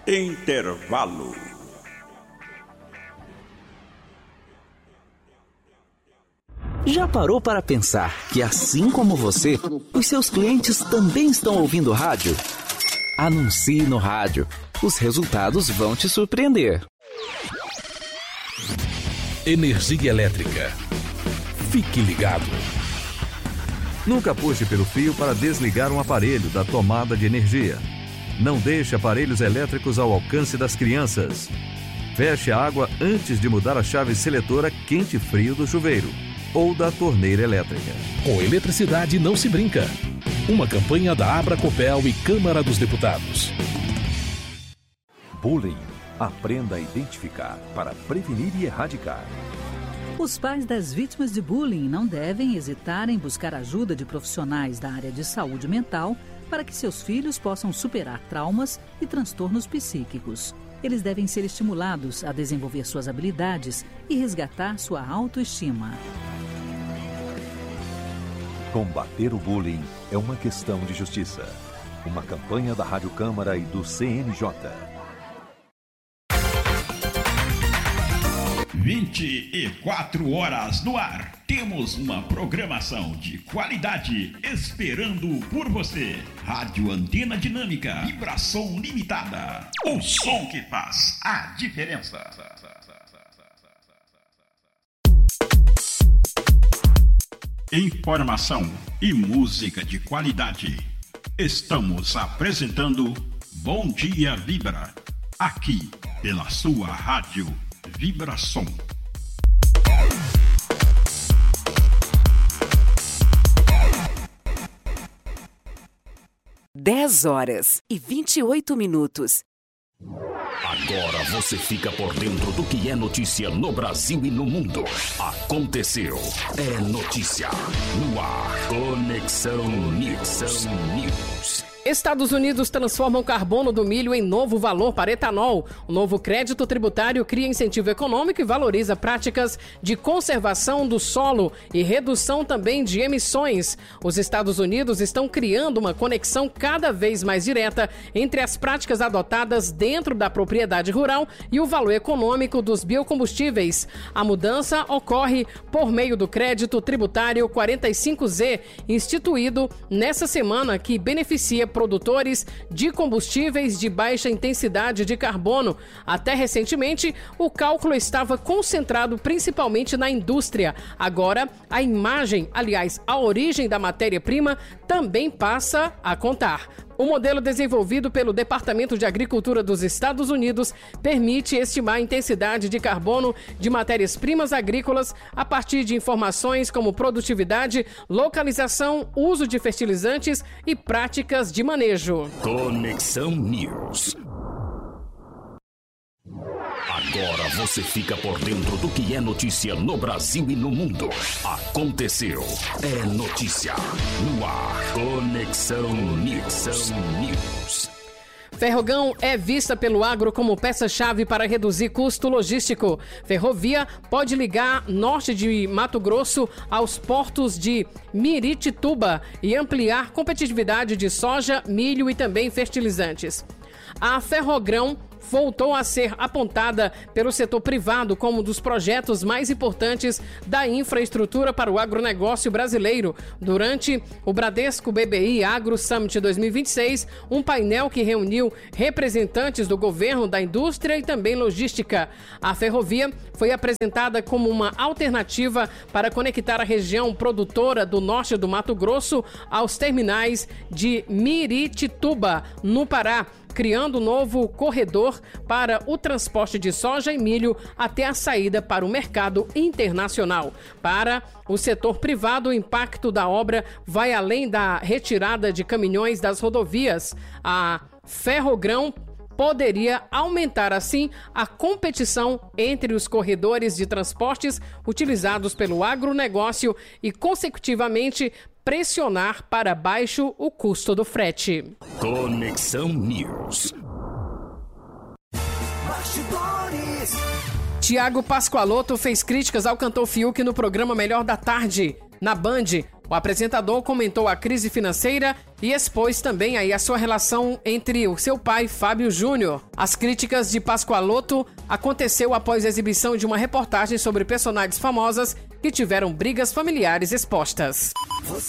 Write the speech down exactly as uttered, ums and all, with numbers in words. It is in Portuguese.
Intervalo. Já parou para pensar que, assim como você, os seus clientes também estão ouvindo rádio? Anuncie no rádio. Os resultados vão te surpreender. Energia elétrica. Fique ligado. Nunca puxe pelo fio para desligar um aparelho da tomada de energia. Não deixe aparelhos elétricos ao alcance das crianças. Feche a água antes de mudar a chave seletora quente-frio do chuveiro ou da torneira elétrica. Com eletricidade não se brinca. Uma campanha da Abracopel e Câmara dos Deputados. Bullying. Aprenda a identificar para prevenir e erradicar. Os pais das vítimas de bullying não devem hesitar em buscar ajuda de profissionais da área de saúde mental para que seus filhos possam superar traumas e transtornos psíquicos. Eles devem ser estimulados a desenvolver suas habilidades e resgatar sua autoestima. Combater o bullying é uma questão de justiça. Uma campanha da Rádio Câmara e do C N J. vinte e quatro horas no ar. Temos uma programação de qualidade esperando por você. Rádio Antena Dinâmica, vibração limitada. O som que faz a diferença. Informação e música de qualidade. Estamos apresentando Bom Dia Vibra, aqui pela sua rádio Vibração. dez horas e vinte e oito minutos. Agora você fica por dentro do que é notícia no Brasil e no mundo. Aconteceu. É notícia. No ar. Conexão News. News. Estados Unidos transformam carbono do milho em novo valor para etanol. O novo crédito tributário cria incentivo econômico e valoriza práticas de conservação do solo e redução também de emissões. Os Estados Unidos estão criando uma conexão cada vez mais direta entre as práticas adotadas dentro da propriedade rural e o valor econômico dos biocombustíveis. A mudança ocorre por meio do crédito tributário quarenta e cinco Z, instituído nessa semana, que beneficia produtores de combustíveis de baixa intensidade de carbono. Até recentemente, o cálculo estava concentrado principalmente na indústria. Agora, a imagem, aliás, a origem da matéria-prima também passa a contar. O modelo desenvolvido pelo Departamento de Agricultura dos Estados Unidos permite estimar a intensidade de carbono de matérias-primas agrícolas a partir de informações como produtividade, localização, uso de fertilizantes e práticas de manejo. Conexão News. Agora você fica por dentro do que é notícia no Brasil e no mundo. Aconteceu. É notícia. No ar. Conexão News. News. Ferrogão é vista pelo agro como peça-chave para reduzir custo logístico. Ferrovia pode ligar norte de Mato Grosso aos portos de Miritituba e ampliar competitividade de soja, milho e também fertilizantes. A Ferrogrão voltou a ser apontada pelo setor privado como um dos projetos mais importantes da infraestrutura para o agronegócio brasileiro. Durante o Bradesco B B I Agro Summit dois mil e vinte e seis, um painel que reuniu representantes do governo, da indústria e também logística. A ferrovia foi apresentada como uma alternativa para conectar a região produtora do norte do Mato Grosso aos terminais de Miritituba, no Pará, criando um novo corredor para o transporte de soja e milho até a saída para o mercado internacional. Para o setor privado, o impacto da obra vai além da retirada de caminhões das rodovias. A Ferrogrão poderia aumentar, assim, a competição entre os corredores de transportes utilizados pelo agronegócio e, consecutivamente, pressionar para baixo o custo do frete. Conexão News. Tiago Pascoaloto fez críticas ao cantor Fiuk no programa Melhor da Tarde. Na Band, O apresentador comentou a crise financeira e expôs também aí a sua relação entre o seu pai, Fábio Júnior. As críticas de Pascoaloto aconteceu após a exibição de uma reportagem sobre personagens famosas que tiveram brigas familiares expostas.